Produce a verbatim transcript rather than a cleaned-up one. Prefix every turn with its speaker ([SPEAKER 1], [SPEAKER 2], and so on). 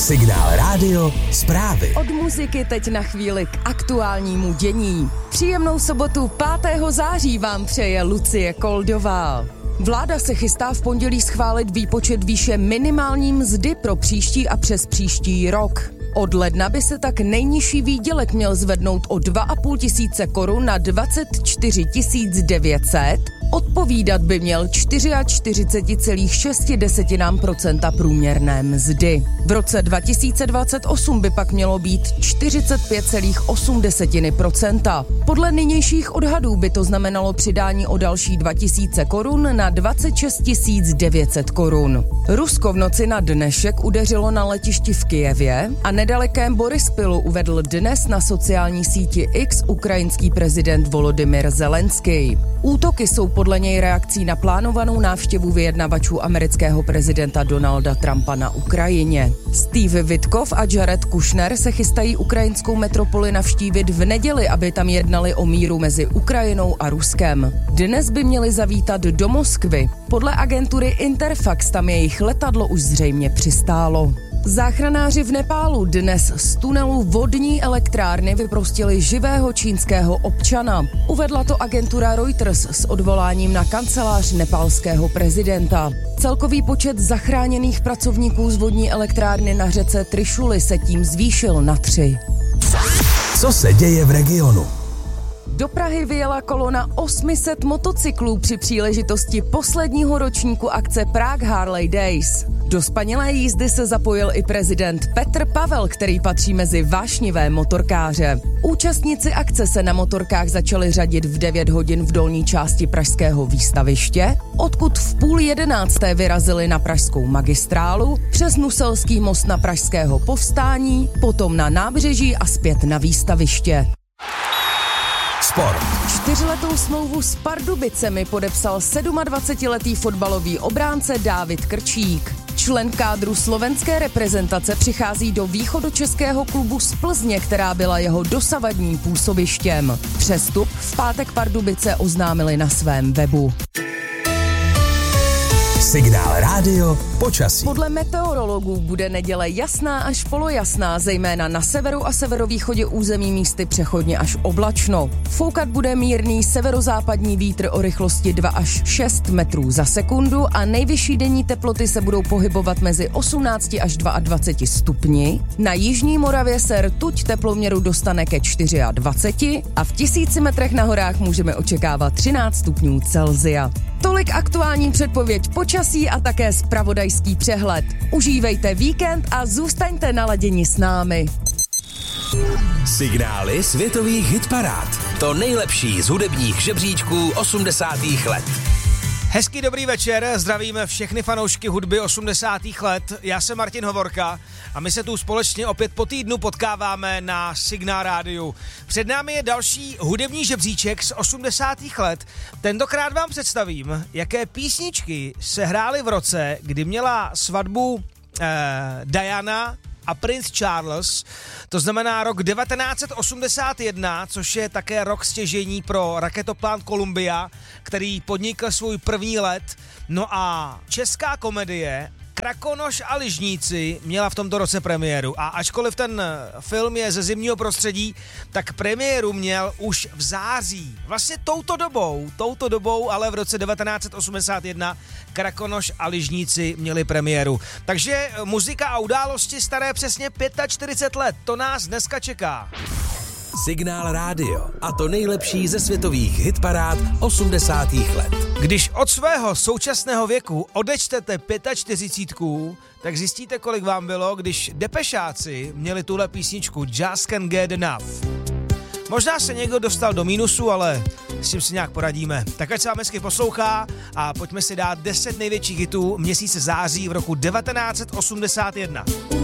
[SPEAKER 1] Signál Rádio zprávy.
[SPEAKER 2] Od muziky teď na chvíli k aktuálnímu dění. Příjemnou sobotu pátého září vám přeje Lucie Koldová. Vláda se chystá v pondělí schválit výpočet výše minimální mzdy pro příští a přes příští rok. Od ledna by se tak nejnižší výdělek měl zvednout o dva a půl tisíce korun na dvacet čtyři tisíc devět set. Odpovídat by měl čtyřicet čtyři celá šest procenta průměrné mzdy. V roce dva tisíce dvacet osm by pak mělo být čtyřicet pět celá osm procenta. Podle nynějších odhadů by to znamenalo přidání o další dva tisíce korun na dvacet šest tisíc devět set korun. Rusko v noci na dnešek udeřilo na letišti v Kyjevě a nedalekém Borispilu uvedl dnes na sociální síti X ukrajinský prezident Volodymyr Zelenský. Útoky jsou podle něj reakcí na plánovanou návštěvu vyjednavačů amerického prezidenta Donalda Trumpa na Ukrajině. Steve Witkoff a Jared Kushner se chystají ukrajinskou metropoli navštívit v neděli, aby tam jednali o míru mezi Ukrajinou a Ruskem. Dnes by měli zavítat do Moskvy. Podle agentury Interfax tam jejich letadlo už zřejmě přistálo. Záchranáři v Nepálu dnes z tunelu vodní elektrárny vyprostili živého čínského občana. Uvedla to agentura Reuters s odvoláním na kancelář nepálského prezidenta. Celkový počet zachráněných pracovníků z vodní elektrárny na řece Trišuli se tím zvýšil na tři.
[SPEAKER 1] Co se děje v regionu?
[SPEAKER 2] Do Prahy vyjela kolona osm set motocyklů při příležitosti posledního ročníku akce Prague Harley Days. Do spanilé jízdy se zapojil i prezident Petr Pavel, který patří mezi vášnivé motorkáře. Účastníci akce se na motorkách začali řadit v devět hodin v dolní části pražského výstaviště, odkud v půl jedenácté vyrazili na pražskou magistrálu, přes Nuselský most na Pražského povstání, potom na nábřeží a zpět na výstaviště.
[SPEAKER 1] Sport.
[SPEAKER 2] Čtyřletou smlouvu s Pardubicemi podepsal dvacetisedmiletý fotbalový obránce Dávid Krčík. Člen kádru slovenské reprezentace přichází do východočeského klubu z Plzně, která byla jeho dosavadním působištěm. Přestup v pátek Pardubice oznámili na svém webu.
[SPEAKER 1] Signál Rádio počasí.
[SPEAKER 2] Podle meteorologů bude neděle jasná až polojasná, zejména na severu a severovýchodě území místy přechodně až oblačno. Foukat bude mírný severozápadní vítr o rychlosti dva až šest metrů za sekundu a nejvyšší denní teploty se budou pohybovat mezi osmnáct až dvacet dva stupni. Na jižní Moravě se rtuť teploměru dostane ke dvaceti čtyři a v tisíci metrech na horách můžeme očekávat třináct stupňů Celsia. Tolik aktuální předpověď počasí a také zpravodajský přehled. Užívejte víkend a zůstaňte naladěni s námi.
[SPEAKER 1] Signály světových hitparád. To nejlepší z hudebních žebříčků osmdesátých let.
[SPEAKER 3] Hezký dobrý večer, zdravíme všechny fanoušky hudby osmdesátých let. Já jsem Martin Hovorka a my se tu společně opět po týdnu potkáváme na Signál Rádiu. Před námi je další hudební žebříček z osmdesátých let. Tentokrát vám představím, jaké písničky se hrály v roce, kdy měla svatbu eh, Diana a princ Charles, to znamená rok devatenáct set osmdesát jedna, což je také rok stěžení pro raketoplán Columbia, který podnikl svůj první let. No a česká komedie Krakonoš a lyžníci měla v tomto roce premiéru a ačkoliv ten film je ze zimního prostředí, tak premiéru měl už v září. Vlastně touto dobou, touto dobou, ale v roce devatenáct set osmdesát jedna Krakonoš a lyžníci měli premiéru. Takže muzika a události staré přesně čtyřicet pět let, to nás dneska čeká.
[SPEAKER 1] Signál Rádio a to nejlepší ze světových hitparád osmdesátých let.
[SPEAKER 3] Když od svého současného věku odečtete čtyřicítku pět, tak zjistíte, kolik vám bylo, když Depešáci měli tuhle písničku Just Can't Get Enough. Možná se někdo dostal do mínusu, ale s tím si nějak poradíme. Tak ať se vám hezky poslouchá a pojďme si dát deset největších hitů měsíce září v roku devatenáct set osmdesát jedna.